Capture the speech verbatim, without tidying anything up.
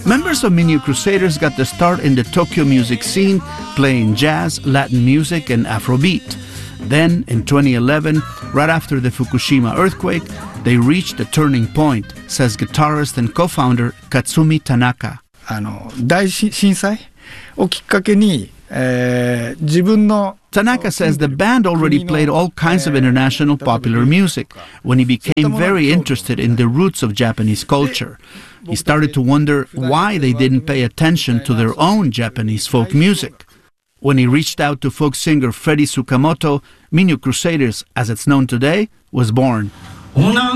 Members of Minyo Crusaders got their start in the Tokyo music scene, playing jazz, Latin music, and Afrobeat. Then, in twenty eleven, right after the Fukushima earthquake, they reached a turning point, says guitarist and co-founder Katsumi Tanaka. あの大震災をきっかけに、えー、自分の Tanaka says the band already played all kinds of international popular music when he became very interested in the roots of Japanese culture. He started to wonder why they didn't pay attention to their own Japanese folk music. When he reached out to folk singer Freddie Tsukamoto, Minyo Crusaders, as it's known today, was born.